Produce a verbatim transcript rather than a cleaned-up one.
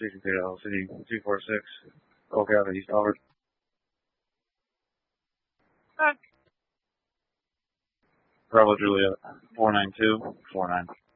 Station Data L City two four six, Oak Avenue, East Albert. Bravo Juliet, four nine two four nine.